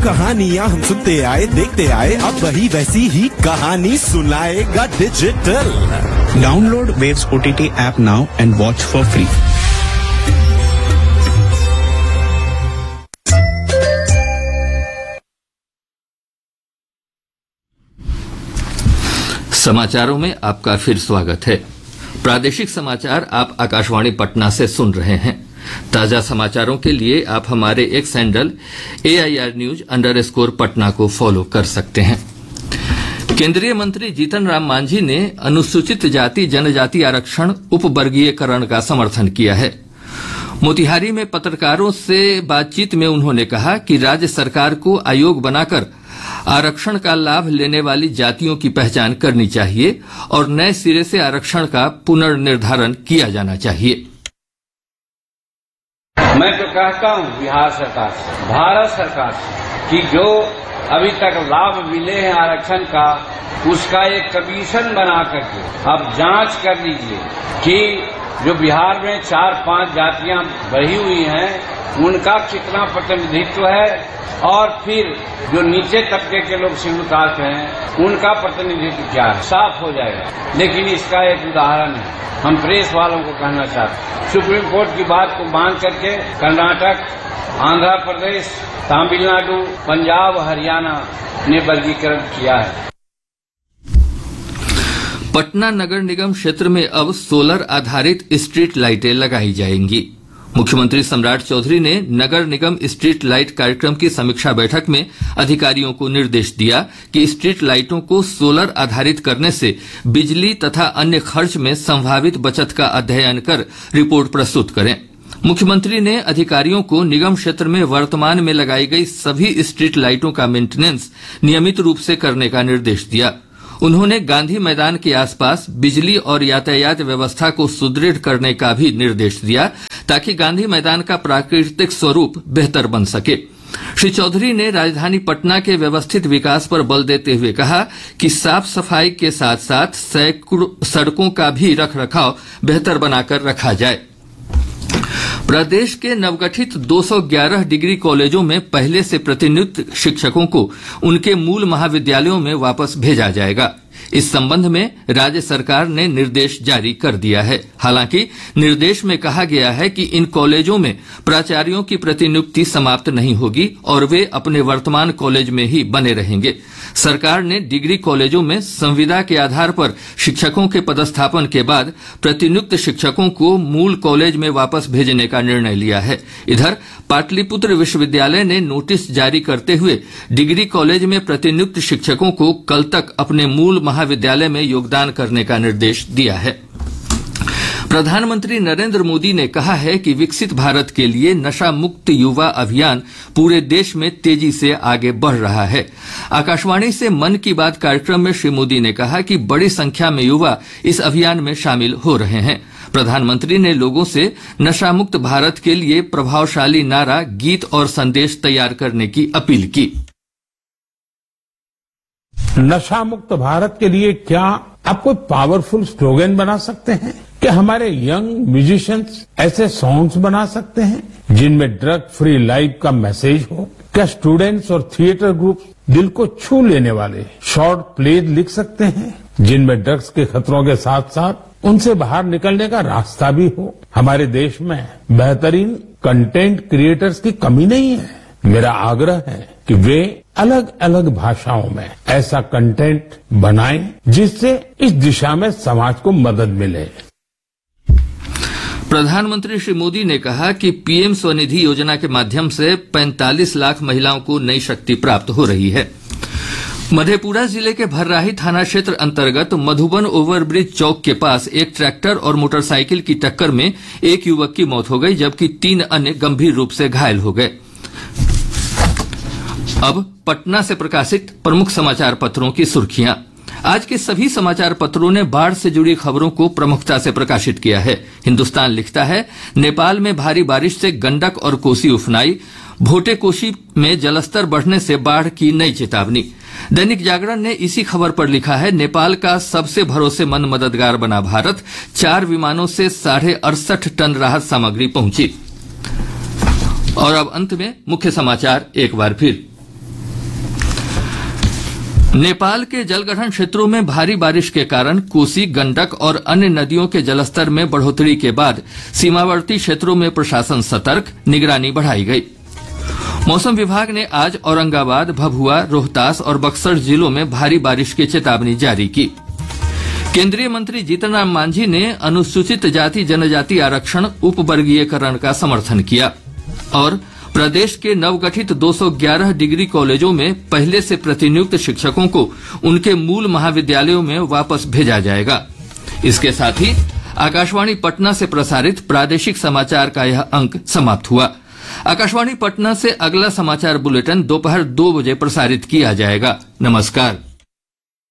कहानियाँ हम सुनते आए देखते आए, अब वही वैसी ही कहानी सुनाएगा digital. Download Waves OTT app now and watch for free. समाचारों में आपका फिर स्वागत है। प्रादेशिक समाचार आप आकाशवाणी पटना से सुन रहे हैं। ताजा समाचारों के लिए आप हमारे एक्स हैंडल AIRnews_पटना को फॉलो कर सकते हैं। केंद्रीय मंत्री जीतन राम मांझी ने अनुसूचित जाति जनजाति आरक्षण उपवर्गीयकरण का समर्थन किया है। मोतिहारी में पत्रकारों से बातचीत में उन्होंने कहा कि राज्य सरकार को आयोग बनाकर आरक्षण का लाभ लेने वाली जातियों की पहचान करनी चाहिए और नए सिरे से आरक्षण का पुनर्निर्धारण किया जाना चाहिए। मैं तो कहता हूं बिहार सरकार से, भारत सरकार से, कि जो अभी तक लाभ मिले हैं आरक्षण का, उसका एक कमीशन बना करके अब जांच कर लीजिए कि जो बिहार में 4-5 जातियां बढ़ी हुई हैं, उनका कितना प्रतिनिधित्व है, और फिर जो नीचे तबके के लोग शेड्यूल कास्ट हैं, उनका प्रतिनिधित्व क्या है, साफ हो जाएगा। लेकिन इसका एक उदाहरण है, हम प्रेस वालों को कहना चाहते हैं, सुप्रीम कोर्ट की बात को मान करके कर्नाटक, आंध्र प्रदेश, तमिलनाडु, पंजाब, हरियाणा ने वर्गीकरण किया है। पटना नगर निगम क्षेत्र में अब सोलर आधारित स्ट्रीट लाइटें लगाई जाएंगी। मुख्यमंत्री सम्राट चौधरी ने नगर निगम स्ट्रीट लाइट कार्यक्रम की समीक्षा बैठक में अधिकारियों को निर्देश दिया कि स्ट्रीट लाइटों को सोलर आधारित करने से बिजली तथा अन्य खर्च में संभावित बचत का अध्ययन कर रिपोर्ट प्रस्तुत करें। मुख्यमंत्री ने अधिकारियों को निगम क्षेत्र में वर्तमान में लगाई गई सभी स्ट्रीट लाइटों का मेंटेनेंस नियमित रूप से करने का निर्देश दिया। उन्होंने गांधी मैदान के आसपास बिजली और यातायात व्यवस्था को सुदृढ़ करने का भी निर्देश दिया ताकि गांधी मैदान का प्राकृतिक स्वरूप बेहतर बन सके। श्री चौधरी ने राजधानी पटना के व्यवस्थित विकास पर बल देते हुए कहा कि साफ सफाई के साथ साथ सड़कों का भी रखरखाव बेहतर बनाकर रखा जाए। प्रदेश के नवगठित 211 डिग्री कॉलेजों में पहले से प्रतिनियुक्त शिक्षकों को उनके मूल महाविद्यालयों में वापस भेजा जाएगा। इस संबंध में राज्य सरकार ने निर्देश जारी कर दिया है। हालांकि निर्देश में कहा गया है कि इन कॉलेजों में प्राचार्यों की प्रतिनियुक्ति समाप्त नहीं होगी और वे अपने वर्तमान कॉलेज में ही बने रहेंगे। सरकार ने डिग्री कॉलेजों में संविदा के आधार पर शिक्षकों के पदस्थापन के बाद प्रतिनियुक्त शिक्षकों को मूल कॉलेज में वापस भेजने का निर्णय लिया है। इधर पाटलिपुत्र विश्वविद्यालय ने नोटिस जारी करते हुए डिग्री कॉलेज में प्रतिनियुक्त शिक्षकों को कल तक अपने मूल महाविद्यालय में योगदान करने का निर्देश दिया है। प्रधानमंत्री नरेंद्र मोदी ने कहा है कि विकसित भारत के लिए नशा मुक्त युवा अभियान पूरे देश में तेजी से आगे बढ़ रहा है। आकाशवाणी से मन की बात कार्यक्रम में श्री मोदी ने कहा कि बड़ी संख्या में युवा इस अभियान में शामिल हो रहे हैं। प्रधानमंत्री ने लोगों से नशा मुक्त भारत के लिए प्रभावशाली नारा, गीत और संदेश तैयार करने की अपील की। नशा मुक्त भारत के लिए क्या आप कोई पावरफुल स्लोगन बना सकते हैं? क्या हमारे यंग म्यूजिशियंस ऐसे सॉन्ग्स बना सकते हैं जिनमें ड्रग फ्री लाइफ का मैसेज हो? क्या स्टूडेंट्स और थिएटर ग्रुप दिल को छू लेने वाले शॉर्ट प्लेज लिख सकते हैं जिनमें ड्रग्स के खतरों के साथ साथ उनसे बाहर निकलने का रास्ता भी हो? हमारे देश में बेहतरीन कंटेंट क्रिएटर्स की कमी नहीं है। मेरा आग्रह है कि वे अलग अलग भाषाओं में ऐसा कंटेंट बनाएं जिससे इस दिशा में समाज को मदद मिले। प्रधानमंत्री श्री मोदी ने कहा कि पीएम स्वनिधि योजना के माध्यम से 45 लाख महिलाओं को नई शक्ति प्राप्त हो रही है। मधेपुरा जिले के भर्राही थाना क्षेत्र अंतर्गत मधुबन ओवरब्रिज चौक के पास एक ट्रैक्टर और मोटरसाइकिल की टक्कर में एक युवक की मौत हो गई जबकि 3 अन्य गंभीर रूप से घायल हो गए। अब पटना से प्रकाशित प्रमुख समाचार पत्रों की सुर्खियां। आज के सभी समाचार पत्रों ने बाढ़ से जुड़ी खबरों को प्रमुखता से प्रकाशित किया है। हिन्दुस्तान लिखता है, नेपाल में भारी बारिश से गंडक और कोसी उफनाई, भोटे कोसी में जलस्तर बढ़ने से बाढ़ की नई चेतावनी। दैनिक जागरण ने इसी खबर पर लिखा है, नेपाल का सबसे भरोसेमंद मददगार बना भारत, 4 विमानों से 68.5 टन राहत सामग्री पहुंची। और अब अंत में मुख्य समाचार एक बार फिर। नेपाल के जलग्रहण क्षेत्रों में भारी बारिश के कारण कोसी, गंडक और अन्य नदियों के जलस्तर में बढ़ोतरी के बाद सीमावर्ती क्षेत्रों में प्रशासन सतर्क, निगरानी बढ़ाई गई। मौसम विभाग ने आज औरंगाबाद, भभुआ, रोहतास और बक्सर जिलों में भारी बारिश की चेतावनी जारी की। केंद्रीय मंत्री जीतन राम मांझी ने अनुसूचित जाति जनजाति आरक्षण उपवर्गीयकरण का समर्थन किया और प्रदेश के नवगठित 211 डिग्री कॉलेजों में पहले से प्रतिनियुक्त शिक्षकों को उनके मूल महाविद्यालयों में वापस भेजा जाएगा। इसके साथ ही आकाशवाणी पटना से प्रसारित प्रादेशिक समाचार का यह अंक समाप्त हुआ। आकाशवाणी पटना से अगला समाचार बुलेटिन दोपहर 2 बजे प्रसारित किया जाएगा। नमस्कार।